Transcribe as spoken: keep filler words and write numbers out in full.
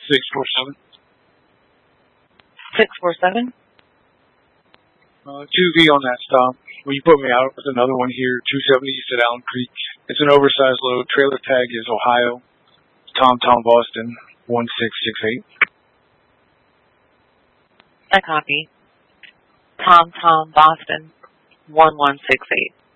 six four seven. six four seven? Uh, two V on that stop. When you put me out with another one here, two seventy East at Allen Creek. It's an oversized load. Trailer tag is Ohio. Tom Tom Boston, one six six eight. I copy. Tom Tom Boston, one one six eight.